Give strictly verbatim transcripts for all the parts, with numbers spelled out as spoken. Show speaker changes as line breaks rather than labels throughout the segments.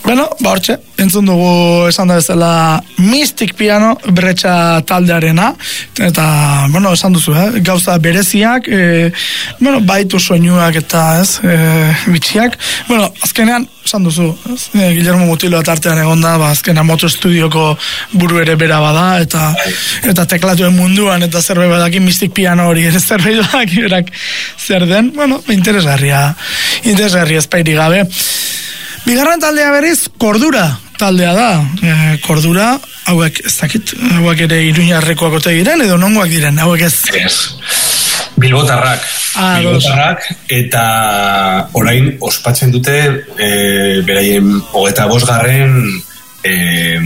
Bueno, ba hortxe, entzun dugu esan da bezala Mystic Piano Bretxa taldearena, eta, bueno, esan duzu, eh? Gauza bereziak, e, bueno, baitu soinuak eta, ez, e, bitxiak. Bueno, azkenean, esan duzu, ez? E, Guillermo Mutiloa tartean egonda, ba, azkenean Moto Estudioko buru ere bera bada, eta eta teklatuen munduan, eta zerbait badaki Mystic Piano hori, ere zerbait badaki berak zer den, bueno, interesgarria, interesgarria ezpairi gabe. Bigarren taldea berriz, Kordura taldea da. E, Kordura, hauek ez dakit, hauek ere Iruñarrekoak ote diren, edo nongoak diren, hauek ez?
Ez. Bilbotarrak. Ah, Bilbotarrak, eta orain ospatzen dute e, beraien hogeita bosgarren e,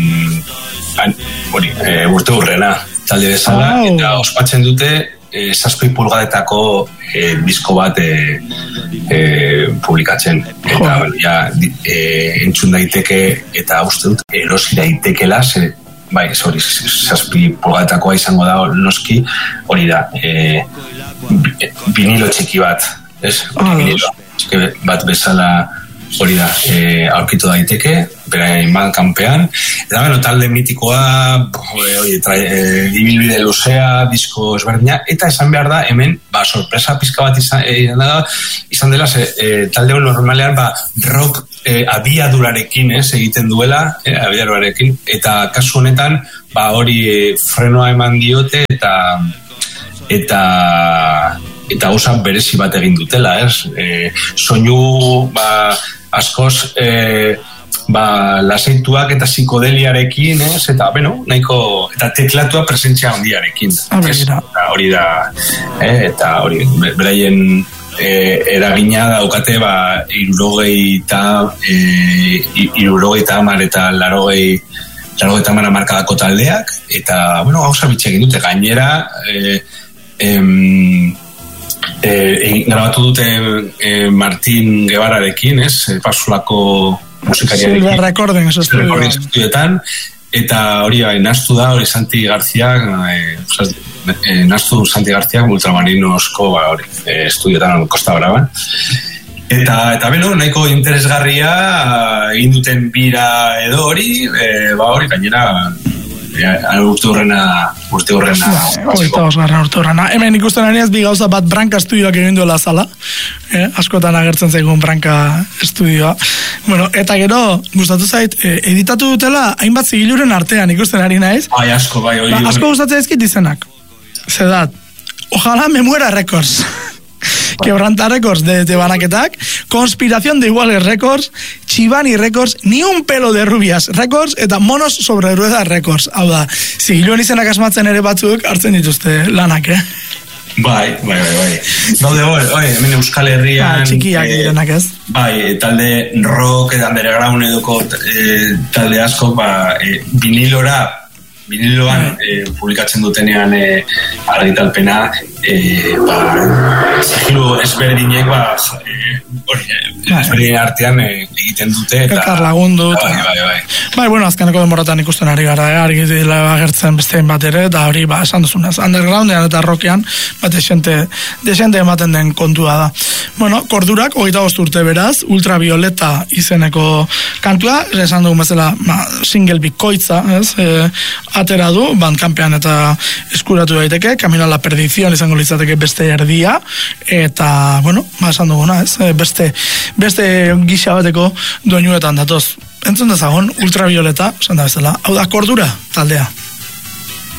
hori, e, urte hurrena talde bezala, oh. Eta ospatzen dute e, zazpi pulgadetako e, disko bat e, e, publikatzen. Eta oh. ja, e, entzun daiteke eta uste dut erosi daitekela, ze, bai, hori zazpi pulgadetakoa izango da noski, hori da, e, vinilo txiki bat, ez? Oh, vinilo txiki bat bezala hori da, e, aurkitu daiteke, beraien kanpean, eta bueno, talde mitikoa, hori, e, ibilbide luzea, disko ezberdina, eta esan behar da, hemen, ba, sorpresa pizka bat izan, e, da, izan dela, ze, e, talde hori normalean, ba, rock e, abiadurarekin, ez, egiten duela, e, abiadurarekin, eta kasu honetan, ba, hori e, frenoa eman diote, eta eta eta osa berezi bat egin dutela, ez? E, soinu, ba, askoz, e, ba, laseituak eta psikodeliarekin, ez? Eta, bueno, nahiko, eta teklatua presentzia handiarekin. Hori da, eh? Eta hori, beraien e, eragina daukate, ba, irurogei eta e, irurogei eta amar eta larogei larogei eta amara markadako taldeak, eta, bueno, gauza bitxekin dute, gainera, e, em, E, grabatu dute e, Martin Guevararekin, ez? Pasulako musikariarekin.
Silver Recording, eso
estudioetan. Eta hori, bai, naztu da, hori Santi García, e, e, naztu Santi García, Ultramarinosko, ba, hori, e, estudioetan, Costa Braban. Eta, eta beno, nahiko interesgarria, egin duten bira edo hori, e, ba, hori, gainera, urte horrena urte horrena
oita osgarra urte horrena hemen ikusten ari ez bi gauza bat Branka estudioak egin duela zala eh, askotan agertzen zaigun Branka estudioa bueno, eta gero gustatu zait eh, editatu dutela hainbat zigiluren artean ikusten ari naiz
bai asko bai oi,
ba, asko gustatzen ezkit izenak zedat ojalá me muera records Quebranta Records de, de banaketak, Conspiración de Iguales Records, Chivani Records, Ni un pelo de rubias Records, eta Monos sobre ruedas Records. Hau da, zigiluen izenak asmatzen ere batzuk hartzen dituzte lanak, eh?
Bai, bai, bai, bai. Daude, oi, oi, hemen Euskal Herrian...
Ba, txikiak eh, direnak ez?
Bai, talde rock eta underground eduko eh, talde asko, ba, eh, vinilora, viniloan eh, publikatzen dutenean eh, argitalpena, eh, ba, zigilu ezberdinek, ba, eh, ezberdinen artean eh, egiten dute. Eta,
Elkar lagundu.
Bai, bai, bai.
Bai, bueno, azkeneko denboratan ikusten ari gara, eh, argi dila agertzen bestein bat ere, eta hori, ba, esan duzunez, undergroundean eta rockean, bat desente, desente ematen den kontua da. Bueno, Kordurak, hogeita bost urte beraz, Ultravioleta izeneko kantua, esan dugu bezala, ba, single bikoitza, ez, e, atera du, bandkampean eta eskuratu daiteke, Camino a la Perdición izango litzateke beste erdia, eta, bueno, ba, esan duguna, ez, beste, beste gisa bateko doinuetan datoz. Entzun dezagon, Ultravioleta, esan da bezala, hau da Kordura taldea.